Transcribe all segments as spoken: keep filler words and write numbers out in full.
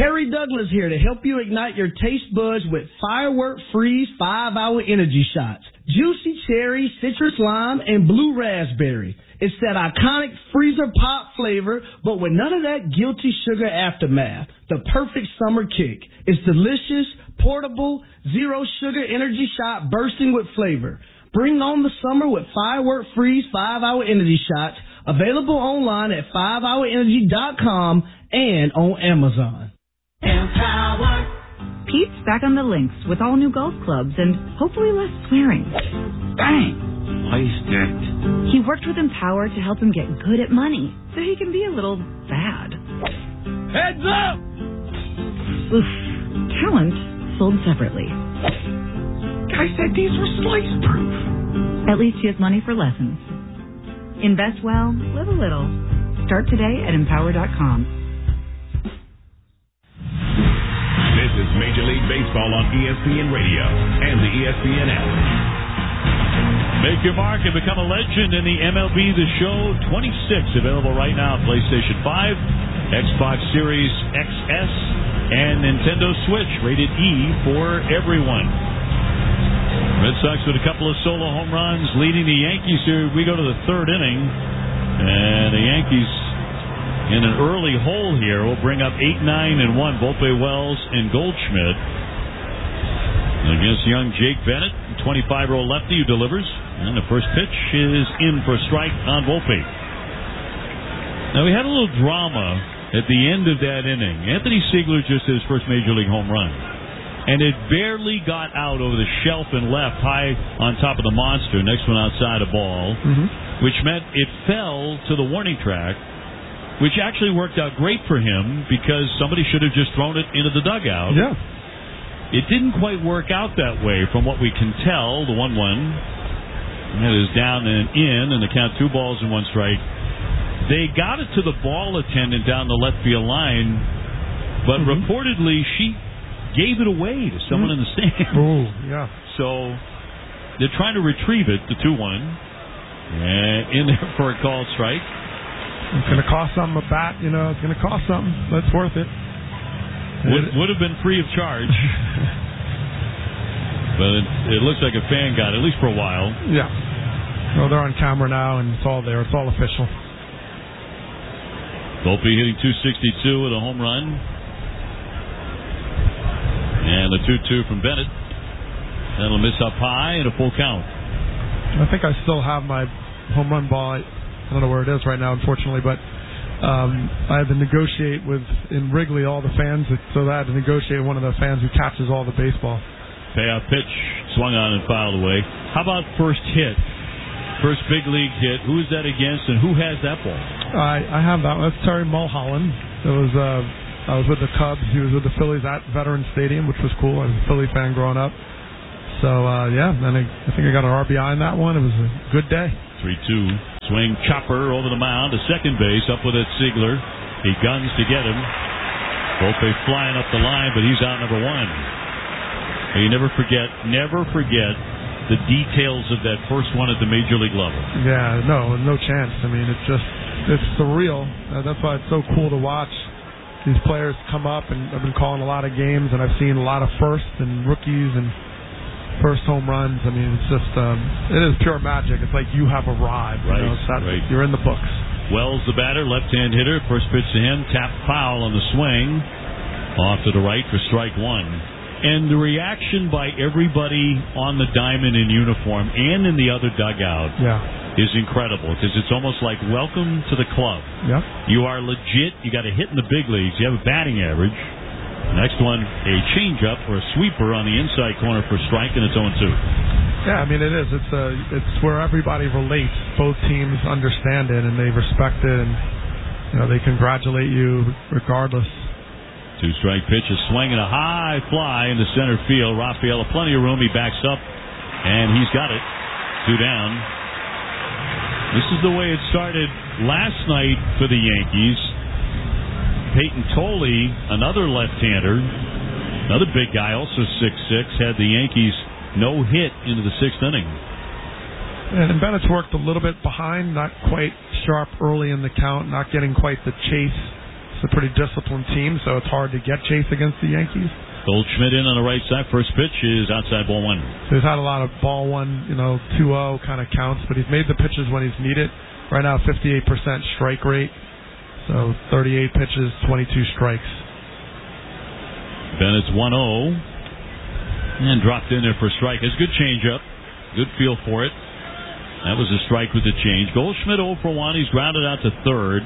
Harry Douglas here to help you ignite your taste buds with Firework Freeze five hour Energy Shots. Juicy cherry, citrus lime, and blue raspberry. It's that iconic freezer pop flavor, but with none of that guilty sugar aftermath. The perfect summer kick. It's delicious, portable, zero sugar energy shot bursting with flavor. Bring on the summer with Firework Freeze five hour Energy Shots. Available online at five hour energy dot com and on Amazon. Empower. Pete's back on the links with all new golf clubs and hopefully less swearing. Bang! Placed it. He worked with Empower to help him get good at money so he can be a little bad. Heads up! Oof. Talent sold separately. Guy said these were slice-proof. At least he has money for lessons. Invest well, live a little. Start today at empower dot com. This is Major League Baseball on E S P N Radio and the E S P N app. Make your mark and become a legend in the M L B The Show twenty-six. Available right now on PlayStation five, Xbox Series X S, and Nintendo Switch. Rated E for everyone. Red Sox with a couple of solo home runs leading the Yankees here. We go to the third inning, and the Yankees in an early hole here will bring up eight, nine, and one. Volpe, Wells, and Goldschmidt against young Jake Bennett, twenty-five-year-old lefty who delivers. And the first pitch is in for a strike on Volpe. Now, we had a little drama at the end of that inning. Anthony Siegler just hit his first Major League home run. And it barely got out over the shelf and left high on top of the monster. Next one outside a ball, mm-hmm. which meant it fell to the warning track, which actually worked out great for him because somebody should have just thrown it into the dugout. Yeah. It didn't quite work out that way from what we can tell. The one one that is down and in, and the count two balls and one strike. They got it to the ball attendant down the left field line, but mm-hmm. reportedly she gave it away to someone mm-hmm. in the stand. Oh, yeah. So they're trying to retrieve it, the two one, and in there for a called strike. It's going to cost something a bat, you know. It's going to cost something. That's worth it. Would, would have been free of charge. But it, it looks like a fan got it, at least for a while. Yeah. Well, they're on camera now, and it's all there. It's all official. Volpe hitting two sixty-two with a home run. And the two two from Bennett. That'll miss up high and a full count. I think I still have my home run ball. I don't know where it is right now, unfortunately, but um, I had to negotiate with, in Wrigley, all the fans. So I had to negotiate with one of the fans who catches all the baseball. Payoff pitch, swung on and fouled away. How about first hit? First big league hit. Who is that against, and who has that ball? I, I have that. That's Terry Mulholland. It was... Uh, I was with the Cubs. He was with the Phillies at Veterans Stadium, which was cool. I was a Philly fan growing up. So, uh, yeah, and I, I think I got an R B I in that one. It was a good day. three two. Swing chopper over the mound to second base, up with it Siegler. He guns to get him. Volpe flying up the line, but he's out number one. And you never forget, never forget the details of that first one at the Major League level. Yeah, no, no chance. I mean, it's just, it's surreal. Uh, that's why it's so cool to watch. These players come up, and I've been calling a lot of games, and I've seen a lot of firsts and rookies and first home runs. I mean, it's just, um, it is pure magic. It's like you have arrived. Right, you know? It's that, right. You're in the books. Wells, the batter, left-hand hitter. First pitch to him, tap foul on the swing. Off to the right for strike one. And the reaction by everybody on the diamond in uniform and in the other dugout yeah. is incredible because it's almost like welcome to the club. Yeah. You are legit. You got a hit in the big leagues. You have a batting average. Next one, a changeup or a sweeper on the inside corner for strike, and it's oh two. Yeah, I mean, it is. It's a, it's where everybody relates. Both teams understand it, and they respect it, and you know they congratulate you regardless. Two-strike pitch, a swing and a high fly into center field. Rafael, plenty of room. He backs up, and he's got it. Two down. This is the way it started last night for the Yankees. Peyton Tolley, another left-hander, another big guy, also six six, had the Yankees no hit into the sixth inning. And Bennett's worked a little bit behind, not quite sharp early in the count, not getting quite the chase It's a pretty disciplined team, so it's hard to get Chase against the Yankees. Goldschmidt in on the right side. First pitch is outside ball one. So he's had a lot of ball one, you know, two oh kind of counts, but he's made the pitches when he's needed. Right now, fifty-eight percent strike rate. So thirty-eight pitches, twenty-two strikes. Bennett's one oh. And dropped in there for a strike. It's a good changeup. Good feel for it. That was a strike with the change. Goldschmidt oh for one. He's grounded out to third.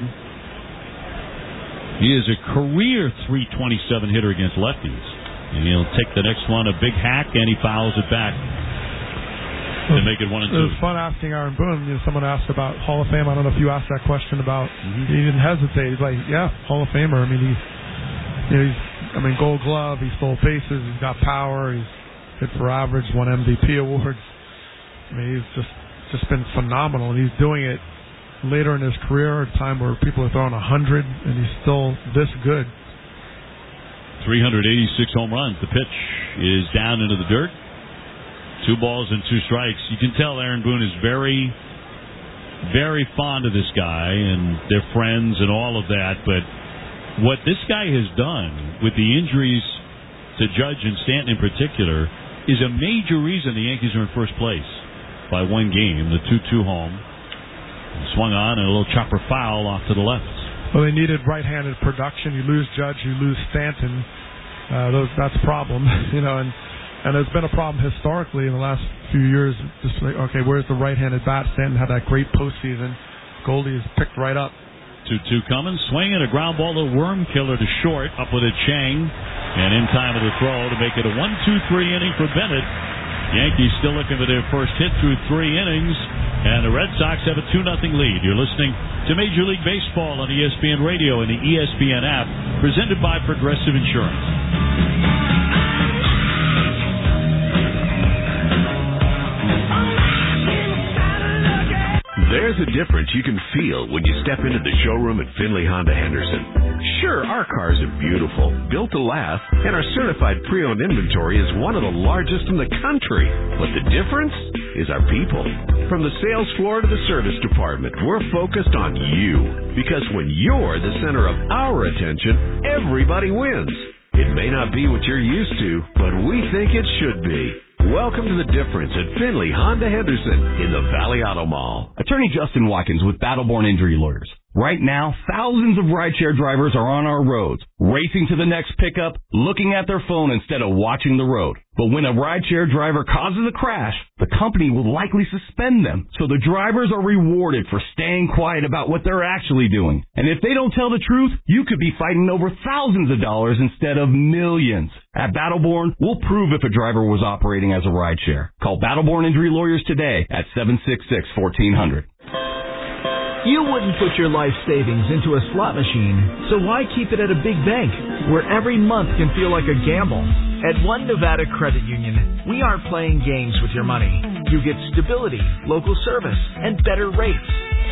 He is a career three twenty-seven hitter against lefties. And he'll take the next one, a big hack, and he fouls it back to make it one and two. It was fun asking Aaron Boone. You know, someone asked about Hall of Fame. I don't know if you asked that question about. Mm-hmm. He didn't hesitate. He's like, yeah, Hall of Famer. I mean, he's, you know, he's, I mean, Gold Glove. He stole bases. He's got power. He's hit for average. Won M V P awards. I mean, he's just just been phenomenal, and he's doing it later in his career, at a time where people are throwing a hundred, and he's still this good. three hundred eighty-six home runs. The pitch is down into the dirt. Two balls and two strikes. You can tell Aaron Boone is very, very fond of this guy, and they're friends and all of that. But what this guy has done with the injuries to Judge and Stanton in particular is a major reason the Yankees are in first place by one game, the two two home. Swung on and a little chopper foul off to the left. Well, they needed right-handed production. You lose Judge, you lose Stanton. Uh, those, that's a problem, you know. And, and there's been a problem historically in the last few years. Just like, okay, where's the right-handed bat? Stanton had that great postseason. Goldie is picked right up. two two coming, swinging a ground ball, a worm killer to short, up with a Chang, and in time of the throw to make it a one two three inning for Bennett. Yankees still looking for their first hit through three innings, and the Red Sox have a two nothing lead. You're listening to Major League Baseball on E S P N Radio and the E S P N app, presented by Progressive Insurance. There's a difference you can feel when you step into the showroom at Finley Honda Henderson. Sure, our cars are beautiful, built to last, and our certified pre-owned inventory is one of the largest in the country. But the difference is our people. From the sales floor to the service department, we're focused on you. Because when you're the center of our attention, everybody wins. It may not be what you're used to, but we think it should be. Welcome to The Difference at Finley Honda Henderson in the Valley Auto Mall. Attorney Justin Watkins with Battleborn Injury Lawyers. Right now, thousands of rideshare drivers are on our roads, racing to the next pickup, looking at their phone instead of watching the road. But when a rideshare driver causes a crash, the company will likely suspend them. So the drivers are rewarded for staying quiet about what they're actually doing. And if they don't tell the truth, you could be fighting over thousands of dollars instead of millions. At Battleborn, we'll prove if a driver was operating as a rideshare. Call Battleborn Injury Lawyers today at seven six six, one four zero zero. You wouldn't put your life savings into a slot machine, so why keep it at a big bank where every month can feel like a gamble? At One Nevada Credit Union, we aren't playing games with your money. You get stability, local service, and better rates.